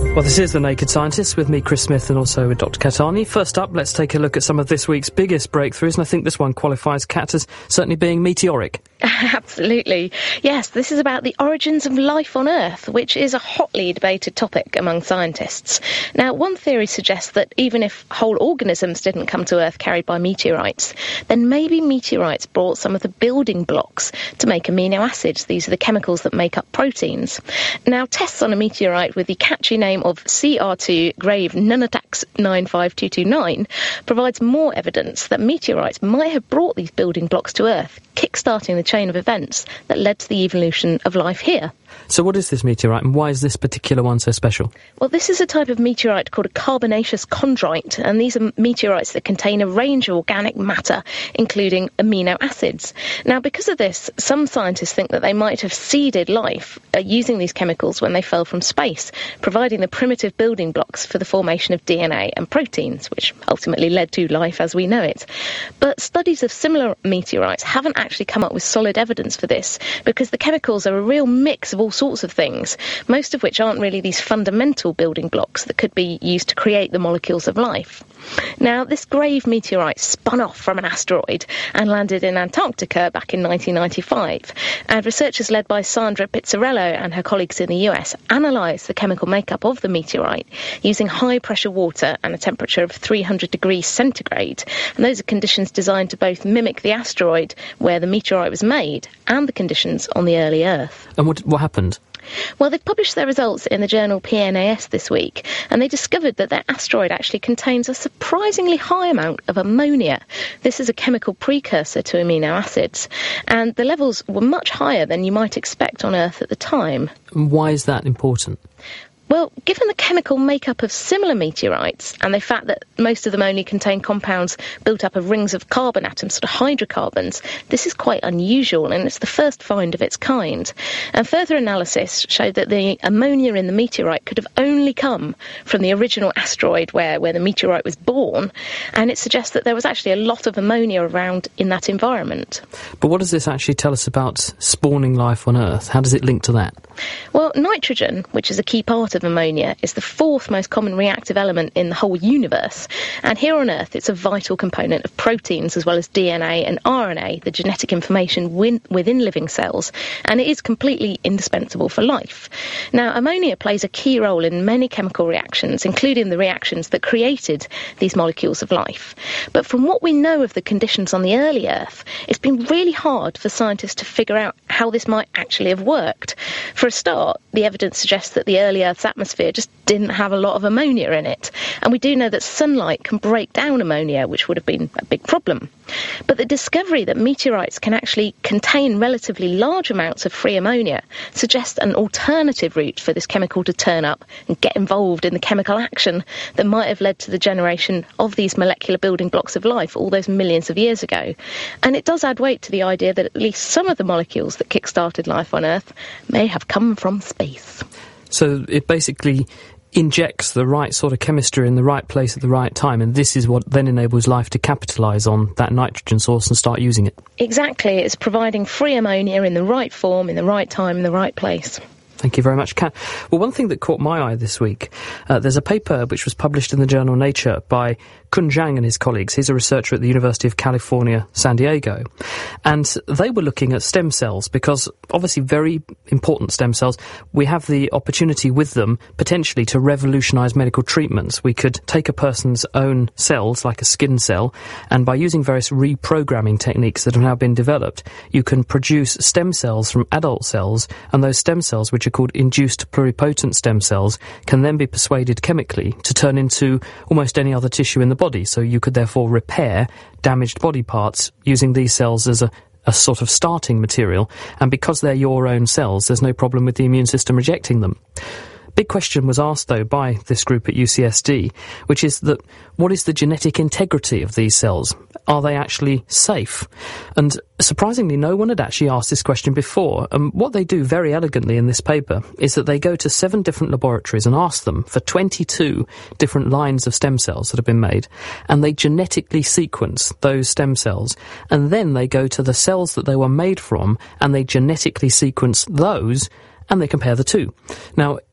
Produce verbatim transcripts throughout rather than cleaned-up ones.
Well, this is The Naked Scientist with me, Chris Smith, and also with Doctor Katani. First up, let's take a look at some of this week's biggest breakthroughs, and I think this one qualifies, Kat, as certainly being meteoric. Absolutely. Yes, this is about the origins of life on Earth, which is a hotly debated topic among scientists. Now, one theory suggests that even if whole organisms didn't come to Earth carried by meteorites, then maybe meteorites brought some of the building blocks to make amino acids. These are the chemicals that make up proteins. Now, tests on a meteorite with the catchy name of C R two Grave Nunatax nine five two two nine provides more evidence that meteorites might have brought these building blocks to Earth, kick-starting the chain of events that led to the evolution of life here. So what is this meteorite, and why is this particular one so special? Well, this is a type of meteorite called a carbonaceous chondrite, and these are meteorites that contain a range of organic matter, including amino acids. Now, because of this, some scientists think that they might have seeded life uh, using these chemicals when they fell from space, providing the primitive building blocks for the formation of D N A and proteins, which ultimately led to life as we know it. But studies of similar meteorites haven't actually come up with solid evidence for this, because the chemicals are a real mix of all sorts of things, most of which aren't really these fundamental building blocks that could be used to create the molecules of life. Now, this Grave meteorite spun off from an asteroid and landed in Antarctica back in nineteen ninety-five, and researchers led by Sandra Pizzarello and her colleagues in the U S analysed the chemical makeup of the meteorite using high-pressure water and a temperature of three hundred degrees centigrade, and those are conditions designed to both mimic the asteroid where the meteorite was made and the conditions on the early Earth. And what, what happened? Well, they've published their results in the journal P N A S this week, and they discovered that their asteroid actually contains a surprisingly high amount of ammonia. This is a chemical precursor to amino acids, and the levels were much higher than you might expect on Earth at the time. And why is that important? Well, given the chemical makeup of similar meteorites and the fact that most of them only contain compounds built up of rings of carbon atoms, sort of hydrocarbons, this is quite unusual, and it's the first find of its kind. And further analysis showed that the ammonia in the meteorite could have only come from the original asteroid where, where the meteorite was born, and it suggests that there was actually a lot of ammonia around in that environment. But what does this actually tell us about spawning life on Earth? How does it link to that? Well, nitrogen, which is a key part of ammonia, is the fourth most common reactive element in the whole universe, and here on Earth it's a vital component of proteins as well as D N A and R N A, the genetic information win- within living cells, and it is completely indispensable for life. Now, ammonia plays a key role in many chemical reactions, including the reactions that created these molecules of life. But from what we know of the conditions on the early Earth, it's been really hard for scientists to figure out how this might actually have worked. For a start, the evidence suggests that the early Earth's atmosphere just didn't have a lot of ammonia in it, and we do know that sunlight can break down ammonia, which would have been a big problem. But the discovery that meteorites can actually contain relatively large amounts of free ammonia suggests an alternative route for this chemical to turn up and get involved in the chemical action that might have led to the generation of these molecular building blocks of life all those millions of years ago. And it does add weight to the idea that at least some of the molecules that kick-started life on Earth may have come from space. So it basically injects the right sort of chemistry in the right place at the right time, and this is what then enables life to capitalise on that nitrogen source and start using it. Exactly. It's providing free ammonia in the right form, in the right time, in the right place. Thank you very much, Kat. Well, one thing that caught my eye this week, uh, there's a paper which was published in the journal Nature by Kun Zhang and his colleagues. He's a researcher at the University of California, San Diego. And they were looking at stem cells because, obviously, very important stem cells. We have the opportunity with them, potentially, to revolutionise medical treatments. We could take a person's own cells, like a skin cell, and by using various reprogramming techniques that have now been developed, you can produce stem cells from adult cells, and those stem cells, which are called induced pluripotent stem cells, can then be persuaded chemically to turn into almost any other tissue in the body. So you could therefore repair damaged body parts using these cells as a, a sort of starting material. And because they're your own cells, there's no problem with the immune system rejecting them. Big question was asked, though, by this group at U C S D, which is that what is the genetic integrity of these cells? Are they actually safe? And surprisingly, no one had actually asked this question before. And what they do very elegantly in this paper is that they go to seven different laboratories and ask them for twenty-two different lines of stem cells that have been made, and they genetically sequence those stem cells, and then they go to the cells that they were made from, and they genetically sequence those, and they compare the two. Now,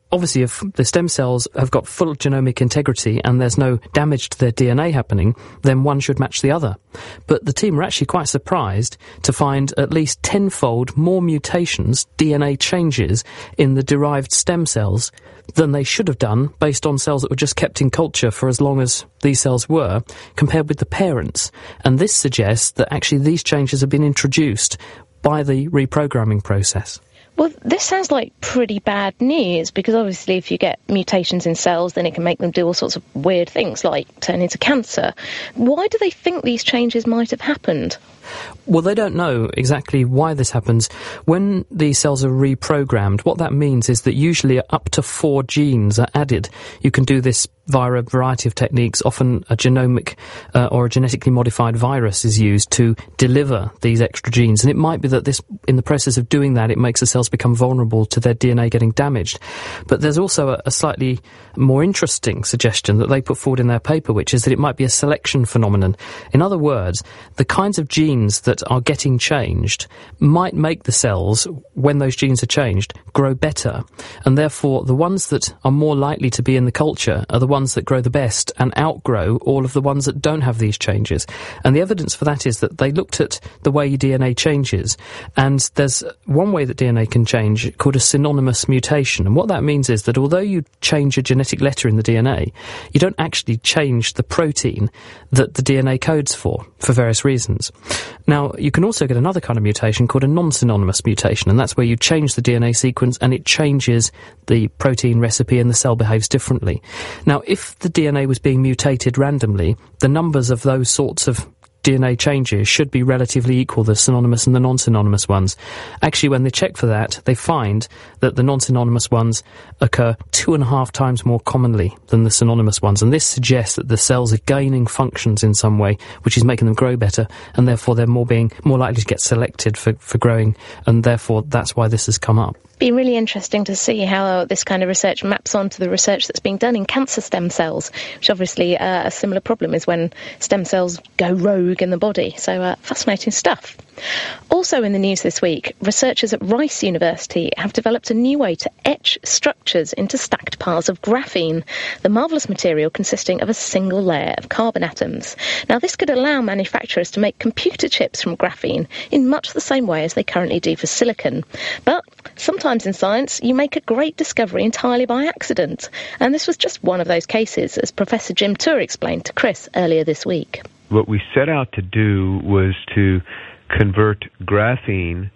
obviously, if the stem cells have got full genomic integrity and there's no damage to their D N A happening, then one should match the other. But the team were actually quite surprised to find at least tenfold more mutations, D N A changes, in the derived stem cells than they should have done based on cells that were just kept in culture for as long as these cells were, compared with the parents. And this suggests that actually these changes have been introduced by the reprogramming process. Well, this sounds like pretty bad news, because obviously if you get mutations in cells, then it can make them do all sorts of weird things, like turn into cancer. Why do they think these changes might have happened? Well, they don't know exactly why this happens. When these cells are reprogrammed, what that means is that usually up to four genes are added. You can do this via a variety of techniques. Often a genomic uh, or a genetically modified virus is used to deliver these extra genes. And it might be that this, in the process of doing that, it makes the cells become vulnerable to their D N A getting damaged. But there's also a, a slightly more interesting suggestion that they put forward in their paper, which is that it might be a selection phenomenon. In other words, the kinds of genes that are getting changed might make the cells, when those genes are changed, grow better. And therefore, the ones that are more likely to be in the culture are the ones that grow the best and outgrow all of the ones that don't have these changes. And the evidence for that is that they looked at the way D N A changes, and there's one way that D N A can change called a synonymous mutation. And what that means is that although you change a genetic letter in the D N A, you don't actually change the protein that the D N A codes for, for various reasons. Now, you can also get another kind of mutation called a non-synonymous mutation, and that's where you change the D N A sequence and it changes the protein recipe and the cell behaves differently. Now, if the D N A was being mutated randomly, the numbers of those sorts of D N A changes should be relatively equal, the synonymous and the non-synonymous ones. Actually, when they check for that, they find that the non-synonymous ones occur two and a half times more commonly than the synonymous ones, and this suggests that the cells are gaining functions in some way, which is making them grow better, and therefore they're more being more likely to get selected for, for growing, and therefore that's why this has come up. Be really interesting to see how this kind of research maps onto the research that's being done in cancer stem cells, which obviously uh, a similar problem is when stem cells go rogue in the body. So uh, fascinating stuff. Also in the news this week, researchers at Rice University have developed a new way to etch structures into stacked piles of graphene, the marvellous material consisting of a single layer of carbon atoms. Now, this could allow manufacturers to make computer chips from graphene in much the same way as they currently do for silicon. But sometimes in science, you make a great discovery entirely by accident. And this was just one of those cases, as Professor Jim Tour explained to Chris earlier this week. What we set out to do was to convert graphene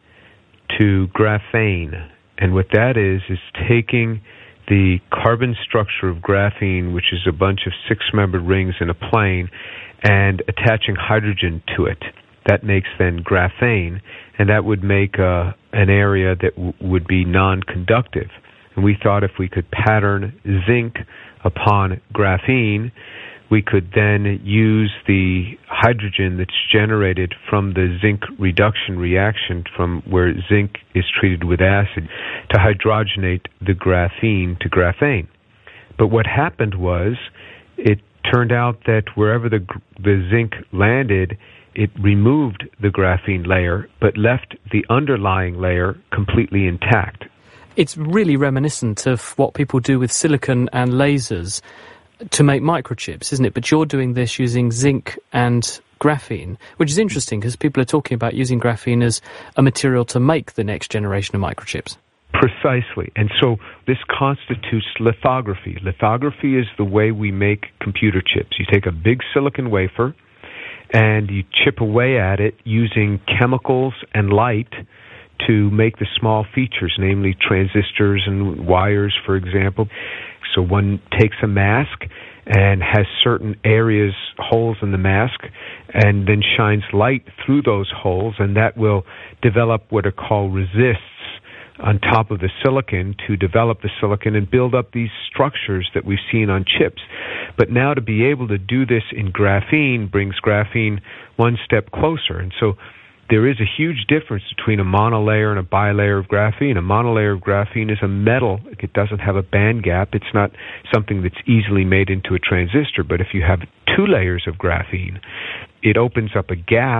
to graphane. And what that is, is taking the carbon structure of graphene, which is a bunch of six-membered rings in a plane, and attaching hydrogen to it. That makes then graphane, and that would make uh, an area that w- would be non-conductive. And we thought if we could pattern zinc upon graphene, we could then use the hydrogen that's generated from the zinc reduction reaction, from where zinc is treated with acid, to hydrogenate the graphene to graphane. But what happened was, it turned out that wherever the the zinc landed, it removed the graphene layer, but left the underlying layer completely intact. It's really reminiscent of what people do with silicon and lasers to make microchips, isn't it? But you're doing this using zinc and graphene, which is interesting because people are talking about using graphene as a material to make the next generation of microchips. Precisely. And so this constitutes lithography. Lithography is the way we make computer chips. You take a big silicon wafer and you chip away at it using chemicals and light to make the small features, namely transistors and wires, for example. So one takes a mask and has certain areas, holes in the mask, and then shines light through those holes, and that will develop what are called resists on top of the silicon to develop the silicon and build up these structures that we've seen on chips. But now to be able to do this in graphene brings graphene one step closer. And so there is a huge difference between a monolayer and a bilayer of graphene. A monolayer of graphene is a metal. It doesn't have a band gap. It's not something that's easily made into a transistor. But if you have two layers of graphene, it opens up a gap,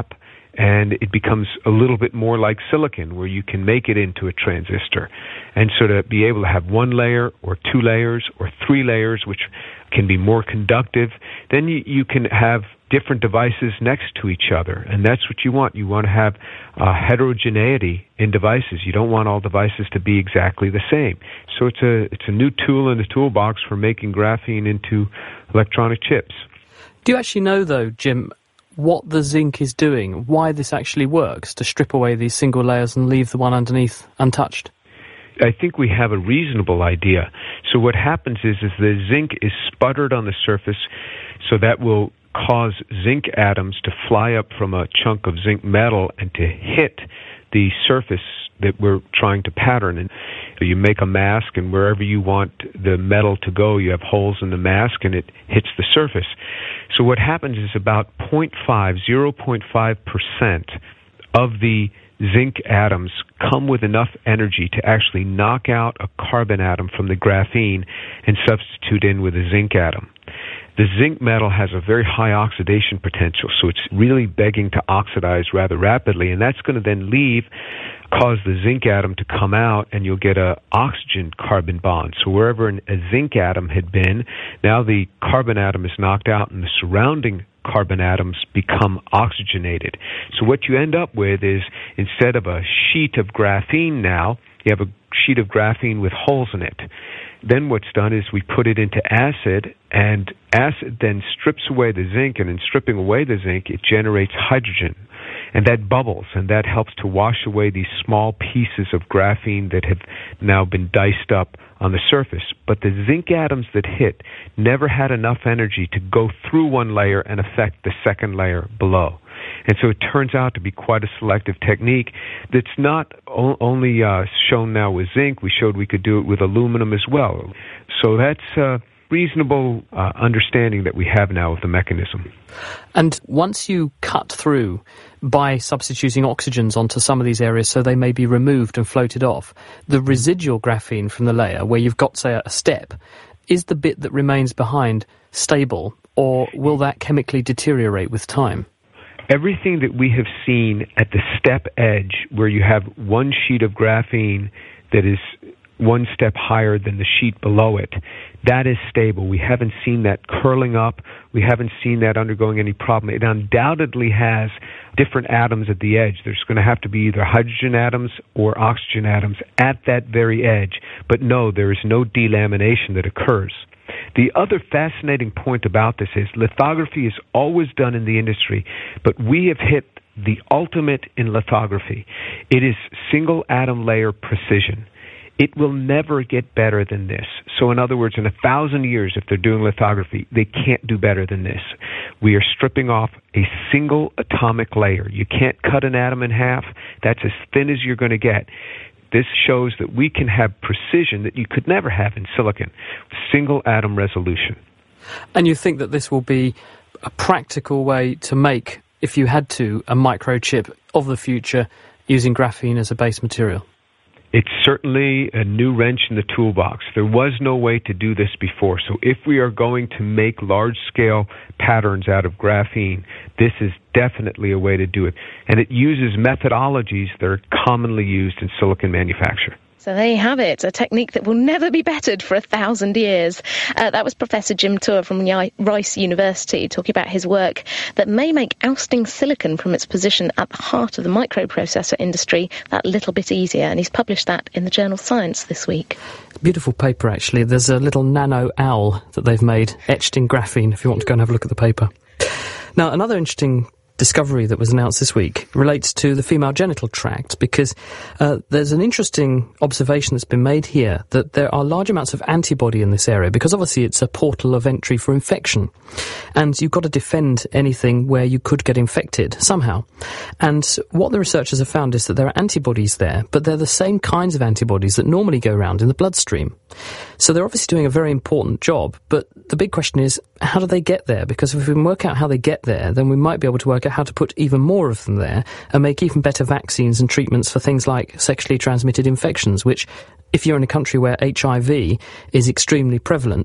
and it becomes a little bit more like silicon, where you can make it into a transistor. And so to be able to have one layer or two layers or three layers, which can be more conductive, then you, you can have different devices next to each other. And that's what you want. You want to have uh, heterogeneity in devices. You don't want all devices to be exactly the same. So it's a, it's a new tool in the toolbox for making graphene into electronic chips. Do you actually know, though, Jim, what the zinc is doing, why this actually works to strip away these single layers and leave the one underneath untouched? I think we have a reasonable idea. So what happens is, is the zinc is sputtered on the surface, so that will cause zinc atoms to fly up from a chunk of zinc metal and to hit the surface that we're trying to pattern. And you make a mask, and wherever you want the metal to go, you have holes in the mask, and it hits the surface. So what happens is about zero point five, zero point five percent of the zinc atoms come with enough energy to actually knock out a carbon atom from the graphene and substitute in with a zinc atom. The zinc metal has a very high oxidation potential, so it's really begging to oxidize rather rapidly, and that's going to then leave, cause the zinc atom to come out, and you'll get a oxygen carbon bond. So wherever an, a zinc atom had been, now the carbon atom is knocked out, and the surrounding carbon atoms become oxygenated. So what you end up with is, instead of a sheet of graphene now, you have a sheet of graphene with holes in it. Then what's done is we put it into acid, and acid then strips away the zinc, and in stripping away the zinc, it generates hydrogen. And that bubbles, and that helps to wash away these small pieces of graphene that have now been diced up on the surface. But the zinc atoms that hit never had enough energy to go through one layer and affect the second layer below. And so it turns out to be quite a selective technique that's not o- only uh, shown now with zinc. We showed we could do it with aluminum as well. So that's a reasonable uh, understanding that we have now of the mechanism. And once you cut through by substituting oxygens onto some of these areas so they may be removed and floated off, the residual graphene from the layer, where you've got, say, a step, is the bit that remains behind stable, or will that chemically deteriorate with time? Everything that we have seen at the step edge, where you have one sheet of graphene that is one step higher than the sheet below it, that is stable. We haven't seen that curling up. We haven't seen that undergoing any problem. It undoubtedly has different atoms at the edge. There's going to have to be either hydrogen atoms or oxygen atoms at that very edge. But no, there is no delamination that occurs. The other fascinating point about this is lithography is always done in the industry, but we have hit the ultimate in lithography. It is single atom layer precision. It will never get better than this. So in other words, in a thousand years, if they're doing lithography, they can't do better than this. We are stripping off a single atomic layer. You can't cut an atom in half. That's as thin as you're going to get. This shows that we can have precision that you could never have in silicon, single atom resolution. And you think that this will be a practical way to make, if you had to, a microchip of the future using graphene as a base material? It's certainly a new wrench in the toolbox. There was no way to do this before. So if we are going to make large-scale patterns out of graphene, this is definitely a way to do it. And it uses methodologies that are commonly used in silicon manufacture. So there you have it, a technique that will never be bettered for a thousand years. Uh, that was Professor Jim Tour from Rice University talking about his work that may make ousting silicon from its position at the heart of the microprocessor industry that little bit easier. And he's published that in the journal Science this week. Beautiful paper, actually. There's a little nano owl that they've made, etched in graphene, if you want to go and have a look at the paper. Now, another interesting discovery that was announced this week relates to the female genital tract, because uh, there's an interesting observation that's been made here that there are large amounts of antibody in this area, because obviously it's a portal of entry for infection, and you've got to defend anything where you could get infected somehow. And what the researchers have found is that there are antibodies there, but they're the same kinds of antibodies that normally go around in the bloodstream. So they're obviously doing a very important job, but the big question is, how do they get there? Because if we can work out how they get there, then we might be able to work out how to put even more of them there and make even better vaccines and treatments for things like sexually transmitted infections, which, if you're in a country where H I V is extremely prevalent,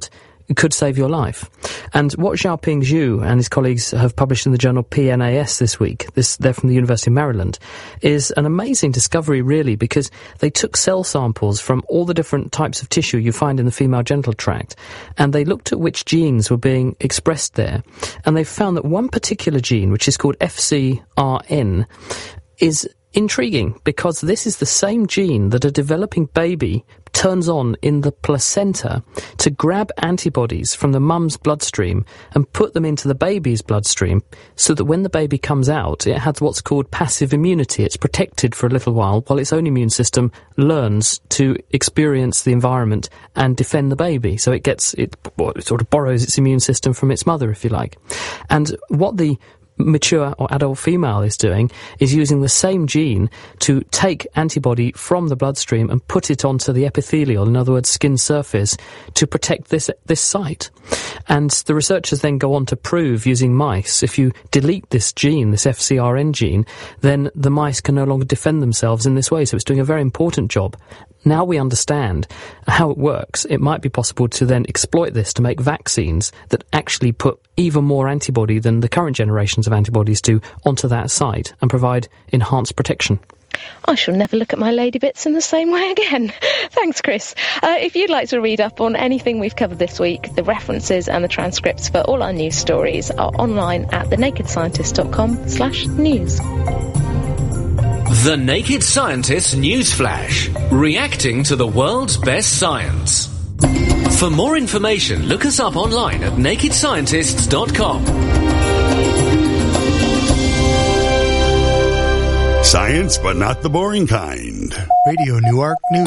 could save your life. And what Xiaoping Zhu and his colleagues have published in the journal P N A S this week, this, they're from the University of Maryland, is an amazing discovery, really, because they took cell samples from all the different types of tissue you find in the female genital tract, and they looked at which genes were being expressed there, and they found that one particular gene, which is called F C R N, is intriguing, because this is the same gene that a developing baby turns on in the placenta to grab antibodies from the mum's bloodstream and put them into the baby's bloodstream, so that when the baby comes out, it has what's called passive immunity. It's protected for a little while while its own immune system learns to experience the environment and defend the baby. So it gets, it, it sort of borrows its immune system from its mother, if you like. And what the mature or adult female is doing is using the same gene to take antibody from the bloodstream and put it onto the epithelial, in other words, skin surface, to protect this this site. And the researchers then go on to prove, using mice, if you delete this gene, this F C R N gene, then the mice can no longer defend themselves in this way. So it's doing a very important job. Now we understand how it works. It might be possible to then exploit this to make vaccines that actually put even more antibody than the current generations of antibodies do onto that site and provide enhanced protection. I shall never look at my lady bits in the same way again. Thanks, Chris. Uh, if you'd like to read up on anything we've covered this week, the references and the transcripts for all our news stories are online at thenakedscientist.com slash news. The Naked Scientist Newsflash, reacting to the world's best science. For more information, look us up online at naked scientists dot com. Science, but not the boring kind. Radio Newark News.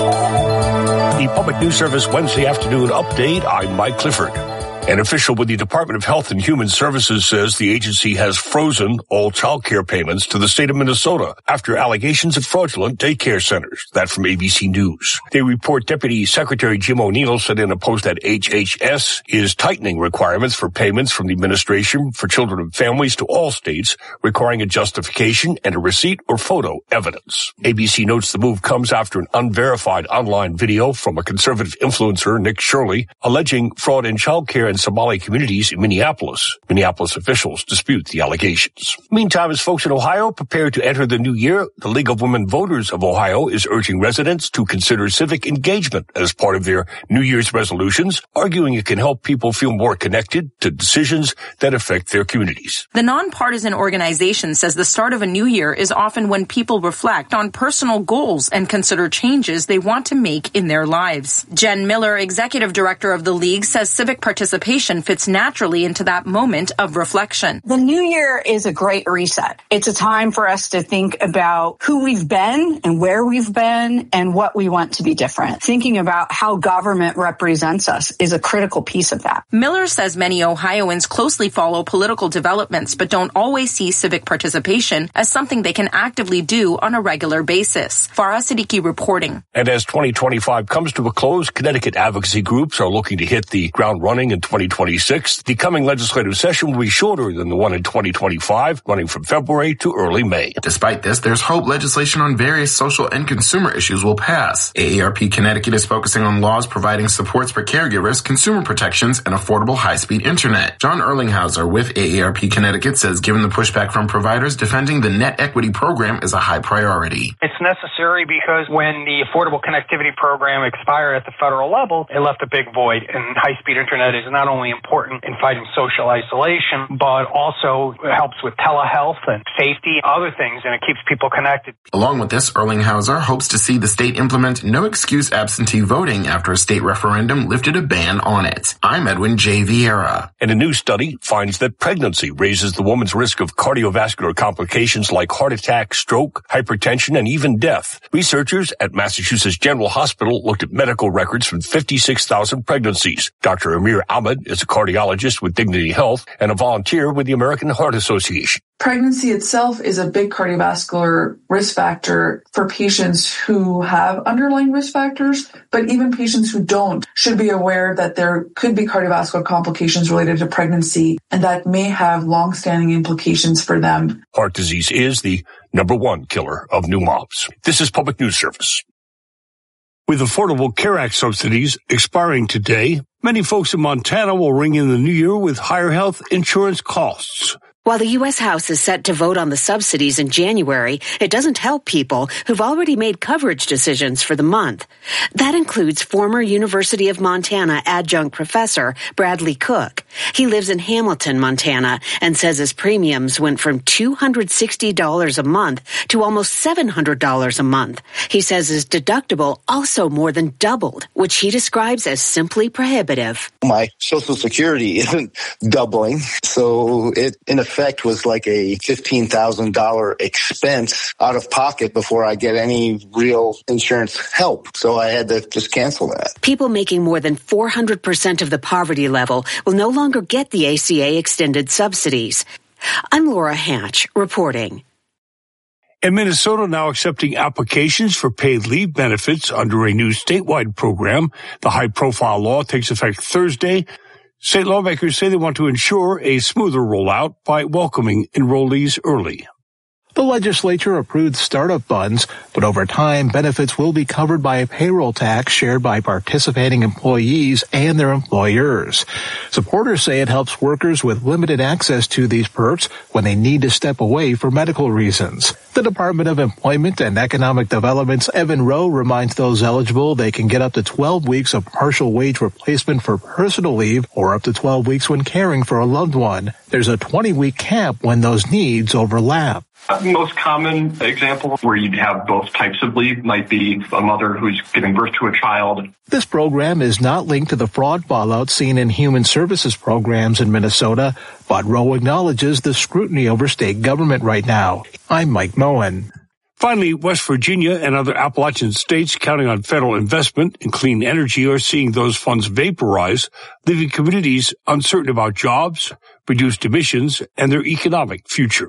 The Public News Service Wednesday afternoon update. I'm Mike Clifford. An official with the Department of Health and Human Services says the agency has frozen all child care payments to the state of Minnesota after allegations of fraudulent daycare centers. That from A B C News. They report Deputy Secretary Jim O'Neill said in a post that H H S is tightening requirements for payments from the Administration for Children and Families to all states, requiring a justification and a receipt or photo evidence. A B C notes the move comes after an unverified online video from a conservative influencer, Nick Shirley, alleging fraud in child care in Somali communities in Minneapolis. Minneapolis officials dispute the allegations. Meantime, as folks in Ohio prepare to enter the new year, the League of Women Voters of Ohio is urging residents to consider civic engagement as part of their New Year's resolutions, arguing it can help people feel more connected to decisions that affect their communities. The nonpartisan organization says the start of a new year is often when people reflect on personal goals and consider changes they want to make in their lives. Jen Miller, executive director of the League, says civic participation fits naturally into that moment of reflection. The new year is a great reset. It's a time for us to think about who we've been and where we've been and what we want to be different. Thinking about how government represents us is a critical piece of that. Miller says many Ohioans closely follow political developments but don't always see civic participation as something they can actively do on a regular basis. Farah Siddiqui reporting. And as twenty twenty-five comes to a close, Connecticut advocacy groups are looking to hit the ground running in twenty twenty-six. The coming legislative session will be shorter than the one in twenty twenty-five, running from February to early May. Despite this, there's hope legislation on various social and consumer issues will pass. A A R P Connecticut is focusing on laws providing supports for caregivers, consumer protections, and affordable high-speed internet. John Erlinghauser with A A R P Connecticut says given the pushback from providers, defending the net equity program is a high priority. It's necessary because when the Affordable Connectivity Program expired at the federal level, it left a big void, and high-speed internet is not only important in fighting social isolation, but also helps with telehealth and safety, other things, and it keeps people connected. Along with this, Erlinghauser hopes to see the state implement no-excuse absentee voting after a state referendum lifted a ban on it. I'm Edwin J. Vieira. And a new study finds that pregnancy raises the woman's risk of cardiovascular complications like heart attack, stroke, hypertension, and even death. Researchers at Massachusetts General Hospital looked at medical records from fifty-six thousand pregnancies. Doctor Amir Ahmed is a cardiologist with Dignity Health and a volunteer with the American Heart Association. Pregnancy itself is a big cardiovascular risk factor for patients who have underlying risk factors, but even patients who don't should be aware that there could be cardiovascular complications related to pregnancy and that may have long-standing implications for them. Heart disease is the number one killer of new moms. This is Public News Service. With Affordable Care Act subsidies expiring today, Many folks in Montana will ring in the new year with higher health insurance costs. While the U S House is set to vote on the subsidies in January, it doesn't help people who've already made coverage decisions for the month. That includes former University of Montana adjunct professor Bradley Cook. He lives in Hamilton, Montana, and says his premiums went from two hundred sixty dollars a month to almost seven hundred dollars a month. He says his deductible also more than doubled, which he describes as simply prohibitive. My Social Security isn't doubling, so it, in effect, effect was like a fifteen thousand dollars expense out of pocket before I get any real insurance help. So I had to just cancel that. People making more than four hundred percent of the poverty level will no longer get the A C A extended subsidies. I'm Laura Hatch reporting. And Minnesota now accepting applications for paid leave benefits under a new statewide program. The high-profile law takes effect Thursday. State lawmakers say they want to ensure a smoother rollout by welcoming enrollees early. The legislature approved startup funds, but over time, benefits will be covered by a payroll tax shared by participating employees and their employers. Supporters say it helps workers with limited access to these perks when they need to step away for medical reasons. The Department of Employment and Economic Development's Evan Rowe reminds those eligible they can get up to twelve weeks of partial wage replacement for personal leave or up to twelve weeks when caring for a loved one. There's a twenty-week cap when those needs overlap. The most common example where you'd have both types of leave might be a mother who's giving birth to a child. This program is not linked to the fraud fallout seen in human services programs in Minnesota, but Rowe acknowledges the scrutiny over state government right now. I'm Mike Moen. Finally, West Virginia and other Appalachian states counting on federal investment in clean energy are seeing those funds vaporize, leaving communities uncertain about jobs, reduced emissions, and their economic future.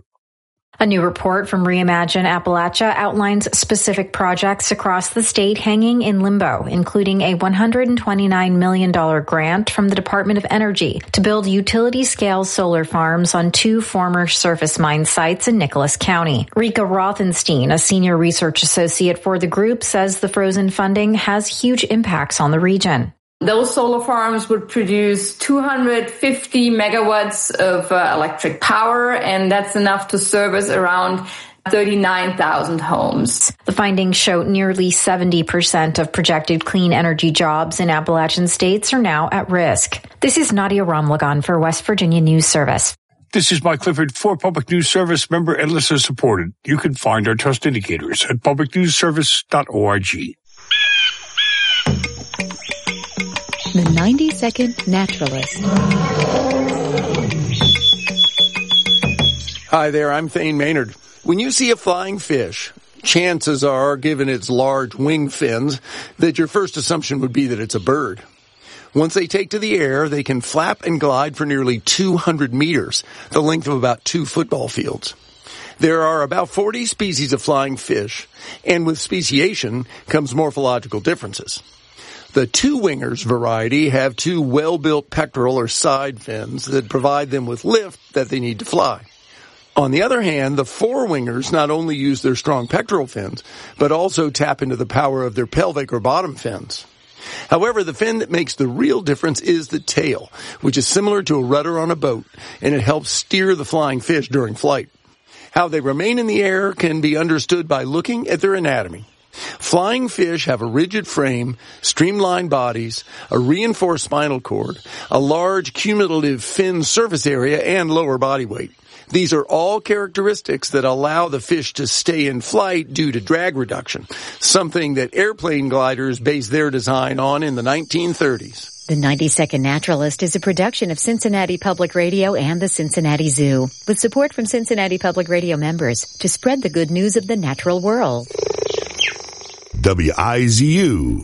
A new report from Reimagine Appalachia outlines specific projects across the state hanging in limbo, including a one hundred twenty-nine million dollars grant from the Department of Energy to build utility-scale solar farms on two former surface mine sites in Nicholas County. Rika Rothenstein, a senior research associate for the group, says the frozen funding has huge impacts on the region. Those solar farms would produce two hundred fifty megawatts of uh, electric power, and that's enough to service around thirty-nine thousand homes. The findings show nearly seventy percent of projected clean energy jobs in Appalachian states are now at risk. This is Nadia Ramlagan for West Virginia News Service. This is Mike Clifford for Public News Service, member and listener supported. You can find our trust indicators at public news service dot org. The ninety second Naturalist. Hi there, I'm Thane Maynard. When you see a flying fish, chances are, given its large wing fins, that your first assumption would be that it's a bird. Once they take to the air, they can flap and glide for nearly two hundred meters, the length of about two football fields. There are about forty species of flying fish, and with speciation comes morphological differences. The two-wingers variety have two well-built pectoral or side fins that provide them with lift that they need to fly. On the other hand, the four-wingers not only use their strong pectoral fins, but also tap into the power of their pelvic or bottom fins. However, the fin that makes the real difference is the tail, which is similar to a rudder on a boat, and it helps steer the flying fish during flight. How they remain in the air can be understood by looking at their anatomy. Flying fish have a rigid frame, streamlined bodies, a reinforced spinal cord, a large cumulative fin surface area, and lower body weight. These are all characteristics that allow the fish to stay in flight due to drag reduction, something that airplane gliders based their design on in the nineteen thirties. The ninety second Naturalist is a production of Cincinnati Public Radio and the Cincinnati Zoo, with support from Cincinnati Public Radio members to spread the good news of the natural world. W I Z U.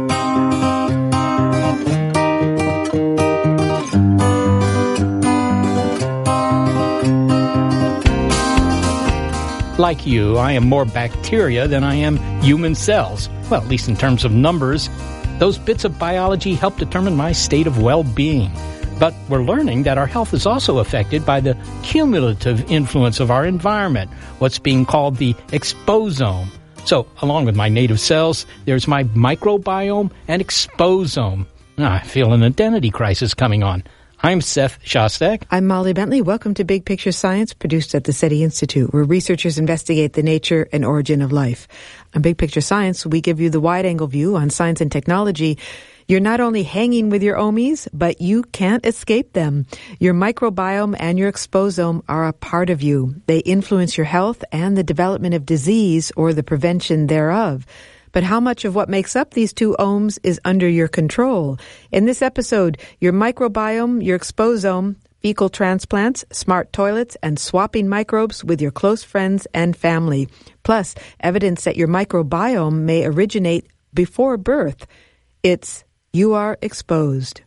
Like you, I am more bacteria than I am human cells. Well, at least in terms of numbers. Those bits of biology help determine my state of well-being. But we're learning that our health is also affected by the cumulative influence of our environment, what's being called the exposome. So, along with my native cells, there's my microbiome and exposome. I feel an identity crisis coming on. I'm Seth Shostak. I'm Molly Bentley. Welcome to Big Picture Science, produced at the SETI Institute, where researchers investigate the nature and origin of life. On Big Picture Science, we give you the wide-angle view on science and technology. You're not only hanging with your omies, but you can't escape them. Your microbiome and your exposome are a part of you. They influence your health and the development of disease or the prevention thereof. But how much of what makes up these two ohms is under your control? In this episode, your microbiome, your exposome, fecal transplants, smart toilets, and swapping microbes with your close friends and family. Plus, evidence that your microbiome may originate before birth. It's You Are Exposed.